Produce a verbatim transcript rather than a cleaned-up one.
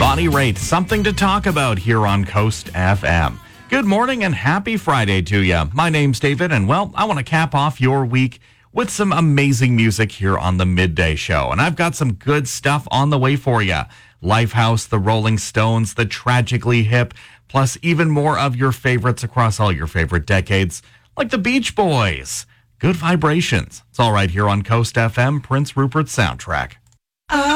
Bonnie Raitt, something to talk about here on Coast F M. Good morning and happy Friday to you. My name's David, and well, I want to cap off your week with some amazing music here on the Midday Show. And I've got some good stuff on the way for you. Lifehouse, the Rolling Stones, the Tragically Hip, plus even more of your favorites across all your favorite decades, like the Beach Boys. Good vibrations. It's all right here on Coast F M, Prince Rupert's soundtrack.